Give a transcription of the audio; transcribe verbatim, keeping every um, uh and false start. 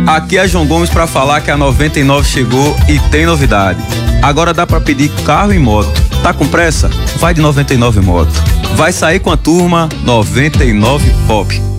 Aqui é João Gomes para falar que a noventa e nove chegou e tem novidade. Agora dá para pedir carro e moto. Tá com pressa? Vai de noventa e nove Moto. Vai sair com a turma noventa e nove Pop.